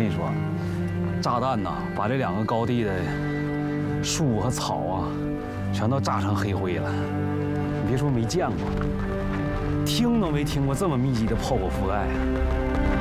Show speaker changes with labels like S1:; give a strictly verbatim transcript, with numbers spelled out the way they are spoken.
S1: 你说，炸弹呐，把这两个高地的树和草啊，全都炸成黑灰了。你别说没见过，听都没听过这么密集的炮火覆盖啊。